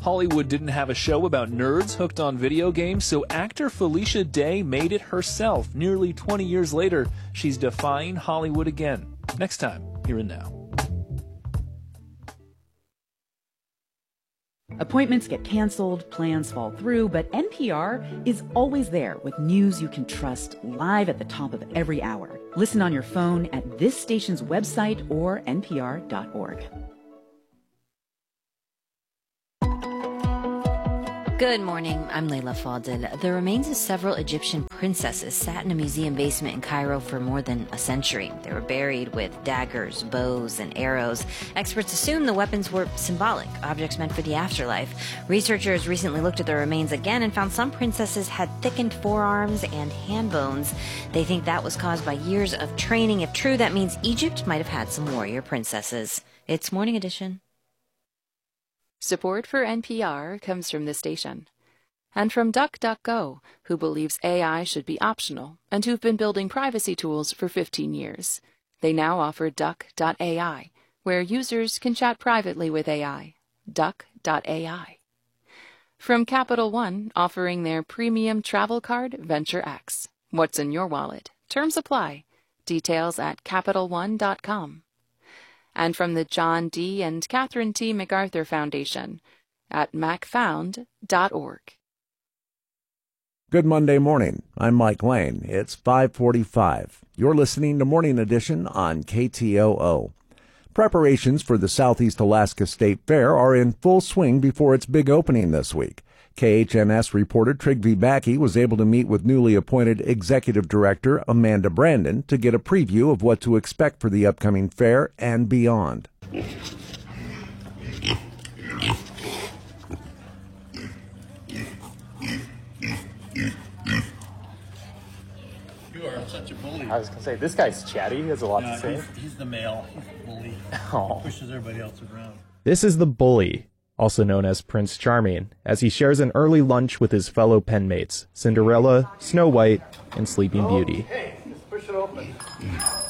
Hollywood didn't have a show about nerds hooked on video games, so actor Felicia Day made it herself. Nearly 20 years later, she's defying Hollywood again. Next time, here and now. Appointments get canceled, plans fall through, but NPR is always there with news you can trust, live at the top of every hour. Listen on your phone at this station's website or npr.org. Good morning, I'm Layla Fadel. The remains of several Egyptian princesses sat in a museum basement in Cairo for more than a century. They were buried with daggers, bows, and arrows. Experts assume the weapons were symbolic, objects meant for the afterlife. Researchers recently looked at the remains again and found some princesses had thickened forearms and hand bones. They think that was caused by years of training. If true, that means Egypt might have had some warrior princesses. It's Morning Edition. Support for NPR comes from this station. And from DuckDuckGo, who believes AI should be optional and who've been building privacy tools for 15 years. They now offer Duck.ai, where users can chat privately with AI. Duck.ai. From Capital One, offering their premium travel card, Venture X. What's in your wallet? Terms apply. Details at CapitalOne.com. And from the John D. and Catherine T. MacArthur Foundation at macfound.org. Good Monday morning. I'm Mike Lane. It's 5:45. You're listening to Morning Edition on KTOO. Preparations for the Southeast Alaska State Fair are in full swing before its big opening this week. KHNS reporter Trygve Bakke was able to meet with newly appointed Executive Director Amanda Brandon to get a preview of what to expect for the upcoming fair and beyond. You are such a bully. I was going to say, this guy's chatty. He has a lot to say. He's the male. He's the bully. Oh. Pushes everybody else around. This is the bully, also known as Prince Charming, as he shares an early lunch with his fellow penmates, Cinderella, Snow White, and Sleeping Beauty. Hey, just push it open.